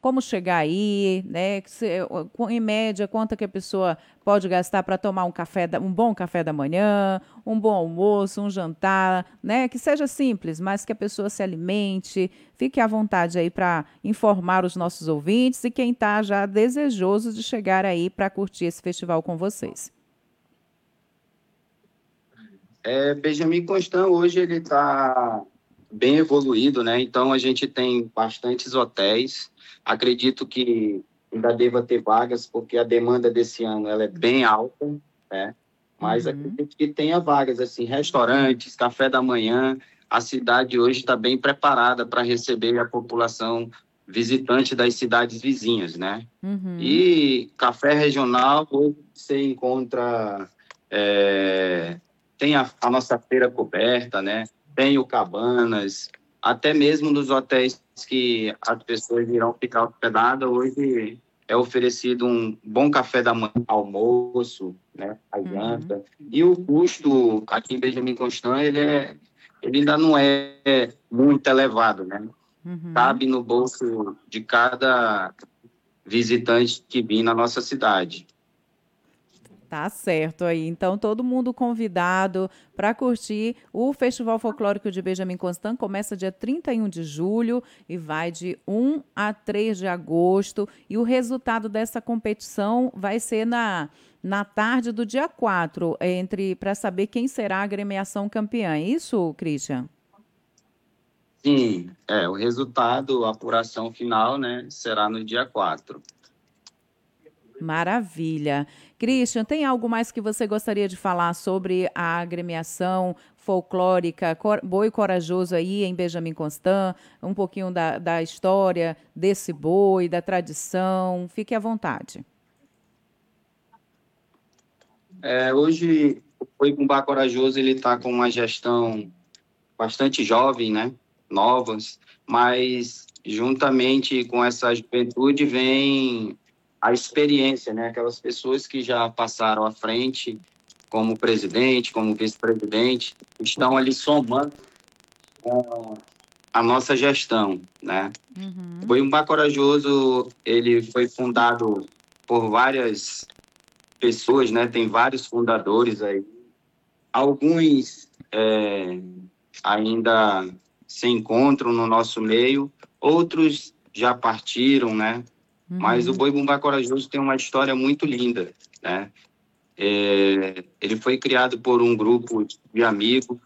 como chegar aí, né? Em média, quanto que a pessoa pode gastar para tomar um bom café da manhã, um bom almoço, um jantar, né? Que seja simples, mas que a pessoa se alimente. Fique à vontade aí para informar os nossos ouvintes e quem está já desejoso de chegar aí para curtir esse festival com vocês. Benjamin Constant hoje ele está bem evoluído, né? Então a gente tem bastantes hotéis. Acredito que ainda deva ter vagas, porque a demanda desse ano ela é bem alta, né? Mas Uhum. acredito que tenha vagas, assim, restaurantes, café da manhã. A cidade hoje está bem preparada para receber a população visitante das cidades vizinhas, né? Uhum. E café regional, hoje você encontra. é, Tem a nossa feira coberta, né? Tem o Cabanas, até mesmo nos hotéis que as pessoas irão ficar hospedadas, hoje é oferecido um bom café da manhã, almoço, né? A Uhum. janta. E o custo aqui em Benjamin Constant, ele ainda não é muito elevado, né? Uhum. Cabe no bolso de cada visitante que vir na nossa cidade. Tá certo aí. Então, todo mundo convidado para curtir o Festival Folclórico de Benjamin Constant. Começa dia 31 de julho e vai de 1 a 3 de agosto. E o resultado dessa competição vai ser na tarde do dia 4, para saber quem será a agremiação campeã. É isso, Christian? Sim, o resultado, a apuração final, né, será no dia 4. Maravilha. Christian, tem algo mais que você gostaria de falar sobre a agremiação folclórica Boi Corajoso aí em Benjamin Constant? Um pouquinho da história desse boi, da tradição? Fique à vontade. Hoje, o Boi Bumbá Corajoso, ele está com uma gestão bastante jovem, né, novas, mas juntamente com essa juventude vem a experiência, né, aquelas pessoas que já passaram à frente como presidente, como vice-presidente, estão ali somando a nossa gestão, né? O Uhum. Boi-Bumbá Corajoso, ele foi fundado por várias pessoas, né? Tem vários fundadores aí. Alguns ainda se encontram no nosso meio, outros já partiram, né? Mas o Uhum. Boi-Bumbá Corajoso tem uma história muito linda, né? Ele foi criado por um grupo de amigos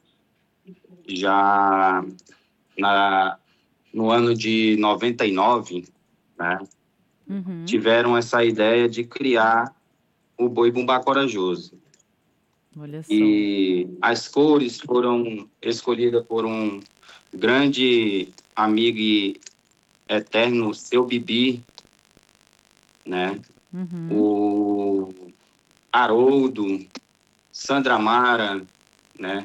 já na, no ano de 99, né? Uhum. Tiveram essa ideia de criar o Boi Bumbá Corajoso. Olha só. E as cores foram escolhidas por um grande amigo e eterno, Seu Bibi, né? Uhum. O Haroldo, Sandra Mara, né?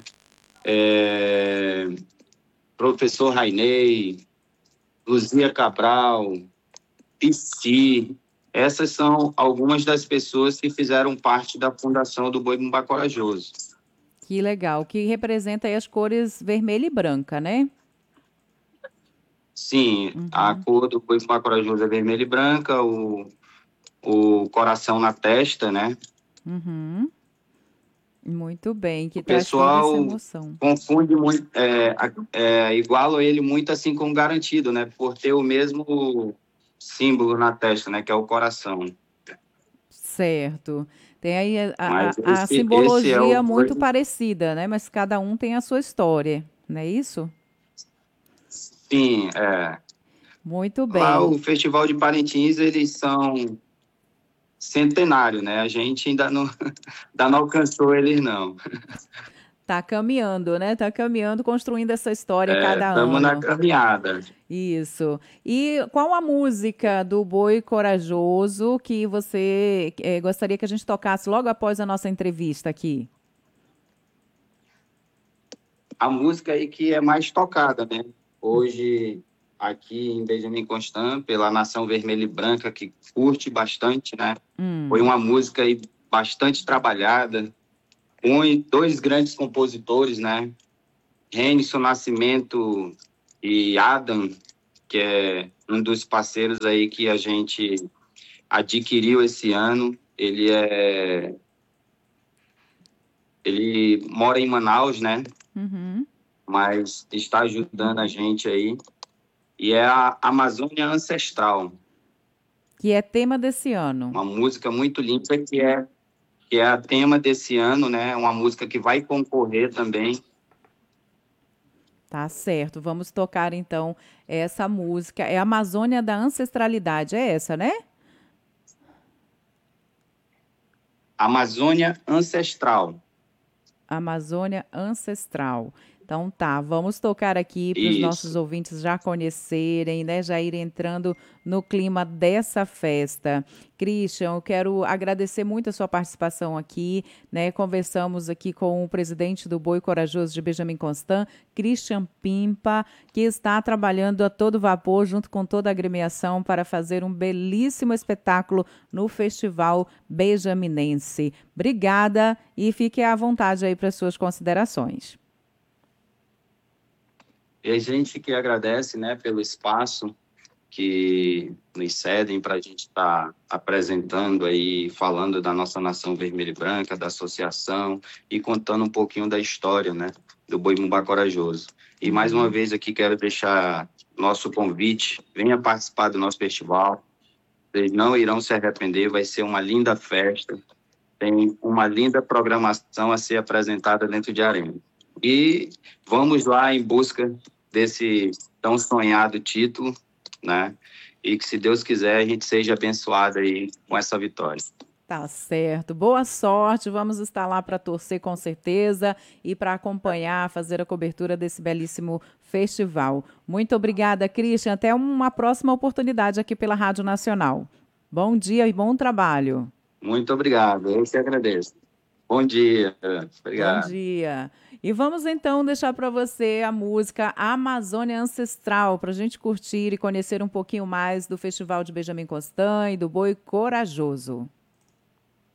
Professor Rainei, Luzia Cabral, Pisci. Essas são algumas das pessoas que fizeram parte da fundação do Boi Bumbá Corajoso. Que legal. Que representa aí as cores vermelha e branca, né? Sim, a Uhum. cor do Boi Bumbá Corajoso é vermelha e branca, o coração na testa, né? Uhum. Muito bem, que O traz toda essa pessoal emoção. confunde muito, iguala ele muito assim com garantido, né? Por ter o mesmo símbolo na testa, né? Que é o coração. Certo. Tem aí Mas a esse é o simbologia Boi. muito parecida, né? Mas cada um tem a sua história, não é isso? Sim, Muito lá bem. o Festival de Parintins, eles são centenário, né? A gente ainda não alcançou eles, não. Tá caminhando, né? Tá caminhando, construindo essa história cada Estamos na ano. caminhada. Isso. E qual a música do Boi Corajoso que você gostaria que a gente tocasse logo após a nossa entrevista aqui? A música aí que é mais tocada, né? Hoje, aqui em Benjamin Constant, pela Nação Vermelha e Branca, que curte bastante, né? Foi Hum. uma música aí bastante trabalhada, com dois grandes compositores, né? Renison Nascimento e Adam. que é um dos parceiros aí que a gente adquiriu esse ano. Ele mora em Manaus, né? Uhum. Mas está ajudando a gente aí. E é a Amazônia Ancestral, Que é tema desse ano. uma música muito linda que é a tema desse ano, né? Uma música que vai concorrer também. Tá certo. Vamos tocar então essa música. É Amazônia da Ancestralidade, é essa, né? Amazônia Ancestral. Amazônia Ancestral. Então tá, vamos tocar aqui para os nossos Isso. ouvintes já conhecerem, né? Já irem entrando no clima dessa festa. Christian, eu quero agradecer muito a sua participação aqui, né? Conversamos aqui com o presidente do Boi Corajoso de Benjamin Constant, Christian Pimpa, que está trabalhando a todo vapor junto com toda a agremiação para fazer um belíssimo espetáculo no Festival Benjaminense. Obrigada e fique à vontade aí para suas considerações. E a gente que agradece, né, pelo espaço que nos cedem para a gente estar apresentando aí, falando da nossa Nação Vermelha e Branca, da associação e contando um pouquinho da história, né, do Boi-Bumbá Corajoso. E mais uma vez aqui quero deixar nosso convite, venha participar do nosso festival, vocês não irão se arrepender, vai ser uma linda festa, tem uma linda programação a ser apresentada dentro de Arena. E vamos lá em busca desse tão sonhado título, né? E que, se Deus quiser, a gente seja abençoado aí com essa vitória. Tá certo. Boa sorte. Vamos estar lá para torcer com certeza e para acompanhar, fazer a cobertura desse belíssimo festival. Muito obrigada, Christian. Até uma próxima oportunidade aqui pela Rádio Nacional. Bom dia e bom trabalho. Muito obrigado. Eu que agradeço. Bom dia. Bom Obrigado. dia. E vamos então deixar para você a música Amazônia Ancestral, para a gente curtir e conhecer um pouquinho mais do Festival de Benjamin Constant e do Boi Corajoso.